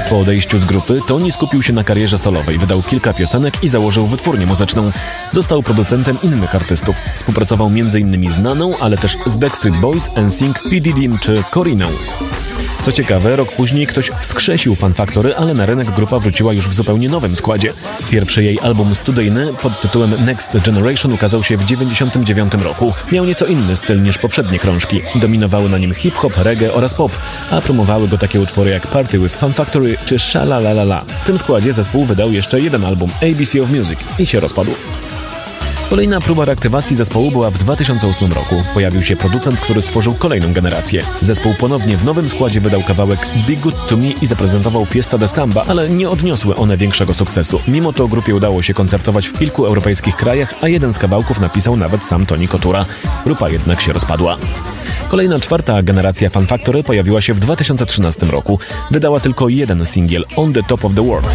Po odejściu z grupy Tony skupił się na karierze solowej, wydał kilka piosenek i założył wytwórnię muzyczną. Został producentem innych artystów. Współpracował m.in. z Naną, ale też z Backstreet Boys, NSYNC, P. Diddy'm czy Coriną. Co ciekawe, rok później ktoś wskrzesił Fun Factory, ale na rynek grupa wróciła już w zupełnie nowym składzie. Pierwszy jej album studyjny pod tytułem Next Generation ukazał się w 1999 roku. Miał nieco inny styl niż poprzednie krążki. Dominowały na nim hip-hop, reggae oraz pop, a promowały go takie utwory jak Party with Fun Factory czy Sha La La La La. W tym składzie zespół wydał jeszcze jeden album, ABC of Music, i się rozpadł. Kolejna próba reaktywacji zespołu była w 2008 roku. Pojawił się producent, który stworzył kolejną generację. Zespół ponownie w nowym składzie wydał kawałek Be Good To Me i zaprezentował Fiesta de Samba, ale nie odniosły one większego sukcesu. Mimo to grupie udało się koncertować w kilku europejskich krajach, a jeden z kawałków napisał nawet sam Tony Kotura. Grupa jednak się rozpadła. Kolejna czwarta generacja Fun Factory pojawiła się w 2013 roku. Wydała tylko jeden singiel, On the Top of the World.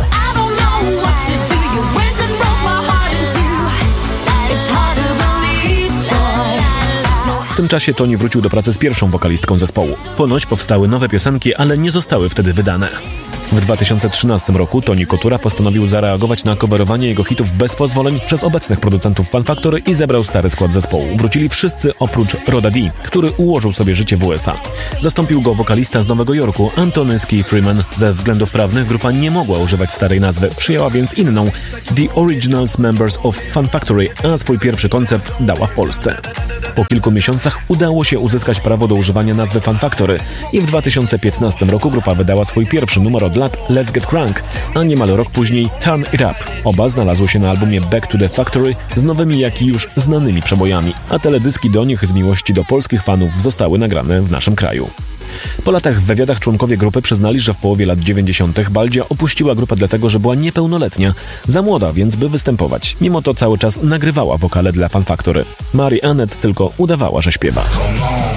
W tym czasie Tony wrócił do pracy z pierwszą wokalistką zespołu. Ponoć powstały nowe piosenki, ale nie zostały wtedy wydane. W 2013 roku Tony Kotura postanowił zareagować na coverowanie jego hitów bez pozwoleń przez obecnych producentów Fun Factory i zebrał stary skład zespołu. Wrócili wszyscy oprócz Roda D, który ułożył sobie życie w USA. Zastąpił go wokalista z Nowego Jorku, Antony Ski Freeman. Ze względów prawnych grupa nie mogła używać starej nazwy, przyjęła więc inną, The Originals Members of Fun Factory, a swój pierwszy koncert dała w Polsce. Po kilku miesiącach udało się uzyskać prawo do używania nazwy Fun Factory i w 2015 roku grupa wydała swój pierwszy numer od lat, Let's Get Crunk, a niemal rok później Turn It Up. Oba znalazły się na albumie Back to the Factory z nowymi, jak i już znanymi przebojami, a teledyski do nich z miłości do polskich fanów zostały nagrane w naszym kraju. Po latach w wywiadach członkowie grupy przyznali, że w połowie lat 90. Baldzia opuściła grupę dlatego, że była niepełnoletnia, za młoda więc, by występować. Mimo to cały czas nagrywała wokale dla Fun Factory. Mary Annette tylko udawała, że śpiewa.